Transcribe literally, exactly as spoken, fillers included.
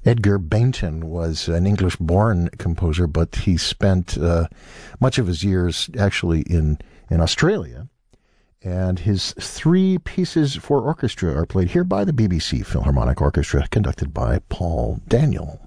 Edgar Bainton was an English-born composer, but he spent uh, much of his years actually in, in Australia. And his three pieces for orchestra are played here by the B B C Philharmonic Orchestra, conducted by Paul Daniel.